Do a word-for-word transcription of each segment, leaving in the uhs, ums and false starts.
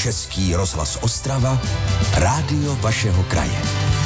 Český rozhlas Ostrava, rádio vašeho kraje.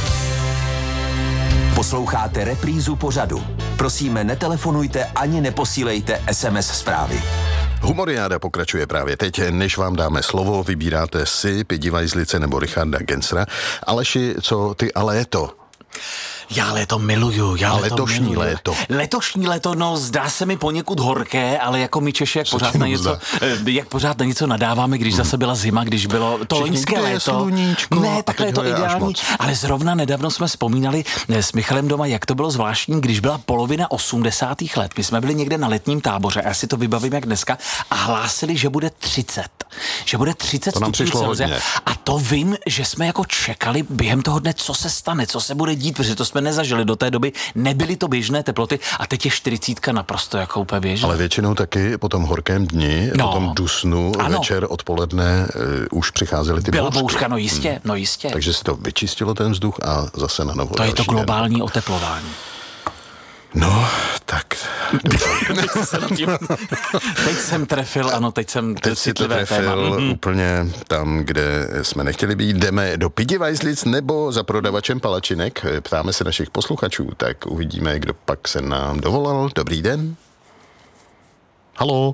Posloucháte reprízu pořadu. Prosíme, netelefonujte ani neposílejte es em es zprávy. Humoriáda pokračuje právě teď. Než vám dáme slovo, vybíráte si Pidi Weislice nebo Richarda Gensera. Aleši, co ty a léto? Já léto miluju, já a léto letošní miluju. léto. Letošní léto, no zdá se mi poněkud horké, ale jako my Češi, jak Co pořád ti na moc něco, jak pořád na něco nadáváme, když zase byla zima, když bylo to Všichni, loňské kde je léto. sluníčko, Ne, a takhle je teď to ho je až ideální, moc. ale zrovna nedávno jsme vzpomínali s Michalem doma, jak to bylo zvláštní, když byla polovina osmdesátých let. My jsme byli někde na letním táboře, a já si to vybavím jak dneska, a hlásili, že bude třicet. Že bude třicet To nám stupňů přišlo Celsia. hodně. A to vím, že jsme jako čekali během toho dne, co se stane, co se bude dít, protože to jsme nezažili do té doby, nebyly to běžné teploty a teď je čtyřicítka naprosto jako úplně běžné. Ale většinou taky po tom horkém dni, No. po tom dusnu, Ano. večer, odpoledne uh, už přicházely ty Byla bouřky. bouřka, no jistě, hmm. no jistě. Takže se to vyčistilo ten vzduch a zase na novo. To je to další den. globální oteplování. No, tak... teď, jsem na tím, teď jsem trefil, ano, teď jsem Teď si to citlivé téma. trefil Mhm. úplně tam, kde jsme nechtěli být. Jdeme do Pidi Weislic nebo za prodavačem palačinek. Ptáme se našich posluchačů, tak uvidíme, kdo pak se nám dovolal. Dobrý den. Haló.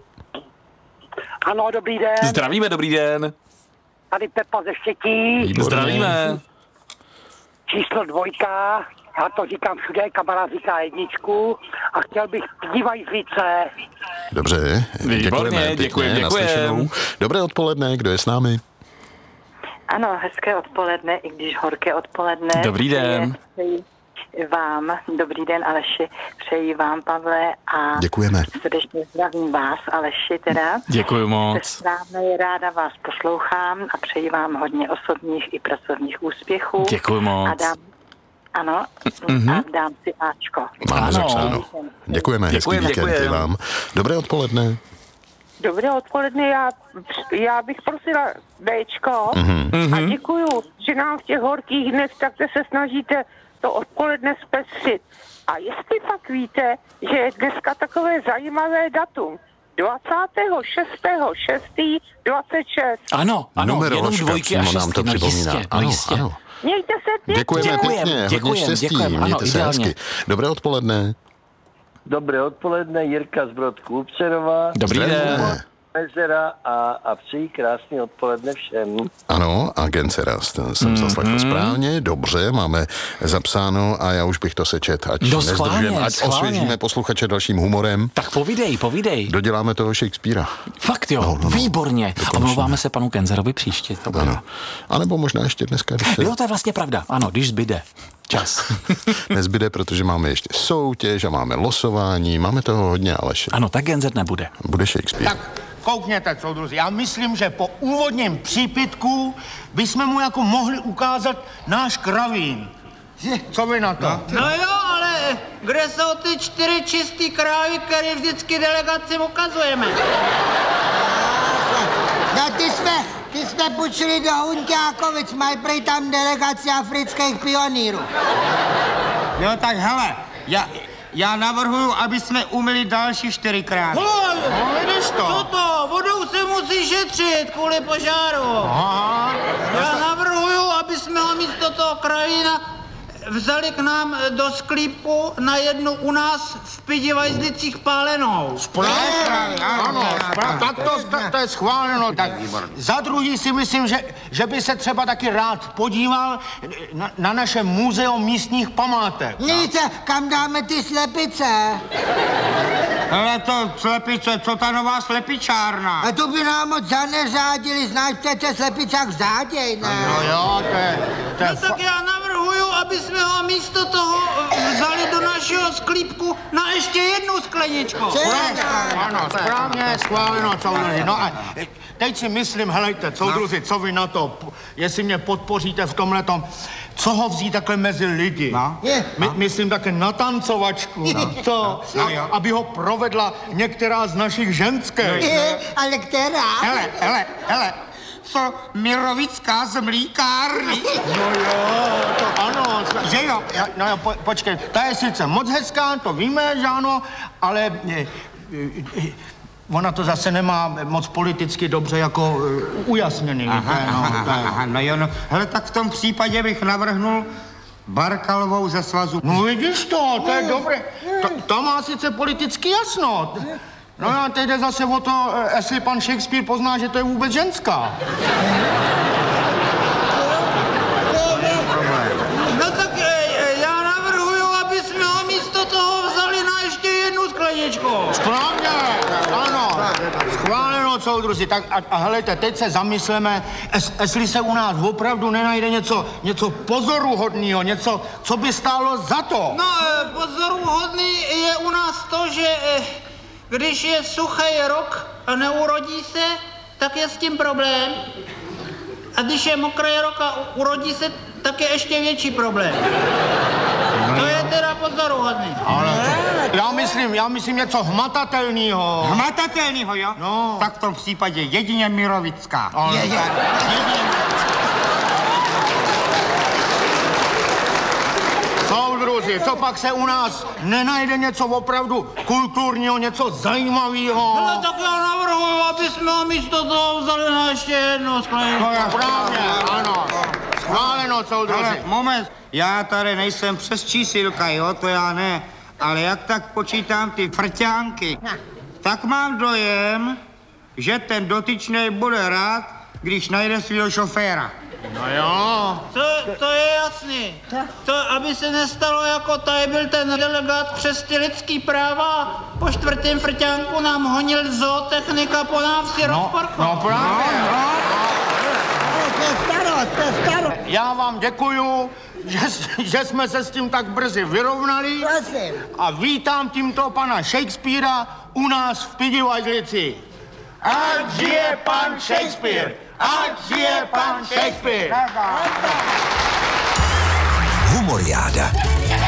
Ano, dobrý den. Zdravíme, dobrý den. Tady Pepa ze Štětí. Výborně. Zdravíme. Číslo dvojka. Já to říkám všude, kamarád říká jedničku. A chtěl bych dívaj více. Dobře, Výborně, děkujeme. děkujem, pěkně, děkujem. naslyšenou. Dobré odpoledne, kdo je s námi? Ano, hezké odpoledne, i když horké odpoledne. Dobrý den. Přeji vám, dobrý den Aleši, přeji vám, Pavle, a Děkujeme. srdečně zdravím vás, Aleši, teda. Děkuji moc. Správně ráda vás poslouchám a přeji vám hodně osobních i pracovních úspěchů. Děkuji moc. A dám, ano, Mhm. a dám si Ačko. Máme Ano. zapsáno. Děkujeme, hezký Děkujem, víkend děkujem. i vám. Dobré odpoledne. Dobré odpoledne, já, já bych prosila Bčko Mhm. a děkuju, že nám v těch horkých dnech takto se snažíte to odpoledne zpestřit. A jestli pak víte, že je dneska takové zajímavé datum, dvacátého šestého šestého dvacet šest. Ano, ano, Numeroložka jenom dvojky a přímo nám šestky, to no připomíná. jistě, no Ano, jistě. ano. Mějte se pěkně. Děkujeme Děkujem, pěkně, hodně děkujem, štěstí, děkujem. Ano, mějte se ideálně. hezky. Dobré odpoledne. Dobré odpoledne, Jirka z Brodku Upřerova, Dobrý den. Zdravíme. Mezera a, a přeji krásný odpoledne všem. Ano, a Gensera ten jsem mm-hmm. zaslechl správně, dobře, máme zapsáno a já už bych to sečet, ať No, schválně, nezdržujeme, ať schválně. osvěžíme posluchače dalším humorem. Tak povídej, povídej. Doděláme toho Shakespearea. Fakt jo, No, no, no. výborně. Dokončíme. Omlouváme se panu Kenzerovi příště. To bude. Ano. A nebo možná ještě dneska, když se Jo, to je vlastně pravda. Ano, když zbyde čas. nezbyde, protože máme ještě soutěž a máme losování, máme toho hodně, Aleši. Ano, tak Genzer nebude. Bude Shakespeare. Tak koukněte, soudruzi, já myslím, že po úvodním přípitku bychom mu jako mohli ukázat náš kravín. Co vy na to? No, No jo, ale kde jsou ty čtyři čistý krávy, které vždycky delegacím ukazujeme? No ty jsme, ty jsme půjčili do Hunťákovic, mají prej tam delegaci afrických pionýrů. Jo, tak hele, já, já navrhuju, aby jsme umyli další čtyři krávy. Hoj, No, vidíš to? co to? Vodou se musí šetřit kvůli požáru. Aha. Já navrhuju, aby jsme ho místo toho kravína vzali k nám do sklípku na jednu u nás v Pidi Weislicích pálenou. Správně, ano, správ, tak to, to, to je schváleno. Tak za druhý si myslím, že, že by se třeba taky rád podíval na, na naše muzeum místních památek. Víte, kam dáme ty slepice? Ale to slepice, co ta nová slepičárna? A to by nám moc zaneřádili, znáš přece slepicák záděj, ne? No jo, to je... To je No tak já navrhuju, aby jsme ho místo toho vzali do našeho sklípku na ještě jednu skleničku. Ano, správně, schváleno, soudruzi. No a teď si myslím, helejte, soudruzi, co vy na to, jestli mě podpoříte v tomhletom, co ho vzít takhle mezi lidi? No. My, myslím také na tancovačku, no. To, No. a, aby ho provedla některá z našich ženských. Je, ale která? Hele, hele, hele, co Mirovická z mlíkárny. No jo, to ano, že jo, no jo, po, počkej, ta je sice moc hezká, to víme, že ano, ale e, e, ona to zase nemá moc politicky dobře jako uh, ujasněný. Aha, no, aha, aha, aha, no jo, no. Hele, tak v tom případě bych navrhnul Barkalovou ze svazu. No vidíš to, to je dobré. To, to má sice politicky jasno. No a teď jde zase o to, jestli pan Shakespeare pozná, že to je vůbec ženská. No tak e, já navrhuju, aby jsme ho místo toho vzali na ještě jednu skleničku. Správně, ano. Schváleno, soudruzi. Tak a, a helejte, teď se zamysleme, es, jestli se u nás opravdu nenajde něco, něco pozoruhodného, něco, co by stálo za to. No, e, pozoruhodný je u nás to, že e, když je suchý rok a neurodí se, tak je s tím problém. A když je mokrý rok a urodí se, tak je ještě větší problém. To je teda pozoruhodný. Ale to, já myslím, já myslím něco hmatatelného. Hmatatelného, jo? No. Tak v tom případě jedině Mirovická. Ale Je, je. Jedině. Soudruzi, co pak se u nás nenajde něco opravdu kulturního, něco zajímavého? No tak já navrhuji, aby jsme ho místo toho vzali na ještě jednu skleničku. To je správně, ano. Schváleno, soudruzi. Ale moment, já tady nejsem přes čísilka, jo, to já ne. Ale jak tak počítám ty frťánky, tak mám dojem, že ten dotyčnej bude rád, když najde svého šoféra. No jo. To, to je jasný. To, aby se nestalo, jako tady byl ten delegát přes ty lidský práva, po čtvrtém frťánku nám honil zootechnika po návsi No, rozporku. no právě. No, to je starost, to je starost. Já vám děkuju, že, že jsme se s tím tak brzy vyrovnali. Prosím. A vítám tímto pana Shakespearea u nás v Pidivajzlici. Ať žije pan Shakespeare! Ať žije pan Shakespeare! Humoriáda.